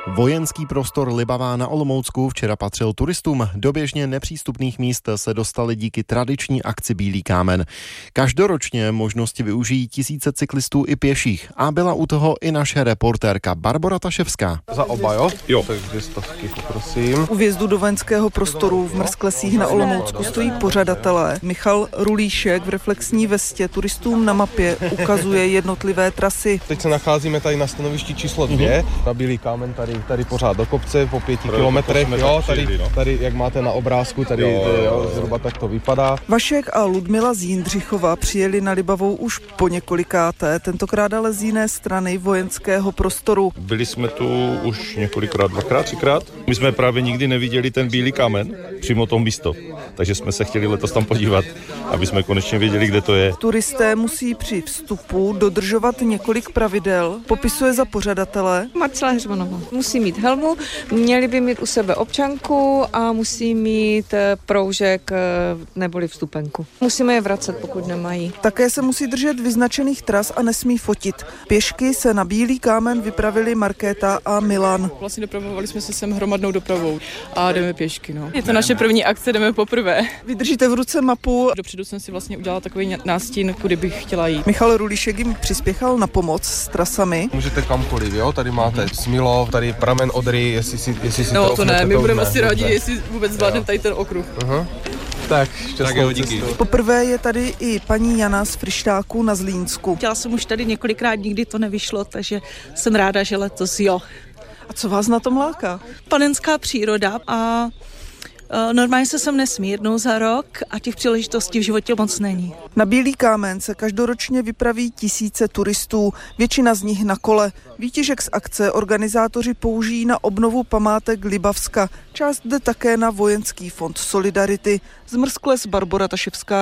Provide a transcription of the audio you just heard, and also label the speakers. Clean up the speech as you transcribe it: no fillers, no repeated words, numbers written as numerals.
Speaker 1: Vojenský prostor Libavá na Olomoucku včera patřil turistům. Do běžně nepřístupných míst se dostali díky tradiční akci Bílý kámen. Každoročně možnosti využijí tisíce cyklistů i pěších. A byla u toho i naše reportérka Barbora Taševská.
Speaker 2: Za oba, jo?
Speaker 3: Jo.
Speaker 2: Tak 200, poprosím.
Speaker 4: U vjezdu do vojenského prostoru v Mrzklesích na Olomoucku stojí pořadatelé. Michal Rulíšek v reflexní vestě turistům na mapě ukazuje jednotlivé trasy.
Speaker 2: Teď se nacházíme tady na stanovišti číslo 2, na Bílý kámen tady pořád do kopce po 5 kilometrech. Jo, tady jak máte na obrázku, tady jo, zhruba tak to vypadá.
Speaker 4: Vašek a Ludmila z Jindřichova přijeli na Libavou už po několikáté, tentokrát ale z jiné strany vojenského prostoru.
Speaker 3: Byli jsme tu už několikrát, dvakrát, třikrát. My jsme právě nikdy neviděli ten Bílý kámen, přímo to místo. Takže jsme se chtěli letos tam podívat, aby jsme konečně věděli, kde to je.
Speaker 4: Turisté musí při vstupu dodržovat několik pravidel, popisuje za pořadatele
Speaker 5: Marcela Hřmanová. Musí mít helmu, měli by mít u sebe občanku a musí mít proužek neboli vstupenku. Musíme je vracet, pokud nemají.
Speaker 4: Také se musí držet vyznačených tras a nesmí fotit. Pěšky se na Bílý kámen vypravili Markéta a Milan.
Speaker 6: Vlastně dopravovali jsme se sem hromadnou dopravou a jdeme pěšky. No. Je to naše první akce, jdeme poprvé.
Speaker 4: Vy držíte v ruce mapu.
Speaker 6: Dopředu jsem si vlastně udělala takový nástin, kudy bych chtěla jít.
Speaker 4: Michal Rulíšek jim přispěchal na pomoc s trasami.
Speaker 2: Můžete kamkoliv, jo? Tady máte Smilov, tady pramen Odry, jestli si
Speaker 6: no, to ne, my budeme asi rádi, jestli vůbec zvládneme tady ten okruh.
Speaker 2: Tak, šťastnou cestu.
Speaker 4: Poprvé je tady i paní Jana z Fryštáku na Zlínsku.
Speaker 7: Chtěla jsem už tady několikrát, nikdy to nevyšlo, takže jsem ráda, že letos jo.
Speaker 4: A co vás na tom láká?
Speaker 7: Panenská příroda a normálně se sem nesmí jednou za rok a těch příležitostí v životě moc není.
Speaker 4: Na Bílý kámen se každoročně vypraví tisíce turistů, většina z nich na kole. Výtěžek z akce organizátoři použijí na obnovu památek Libavska. Část jde také na Vojenský fond Solidarity. Z Mrzkles Barbora Taševská.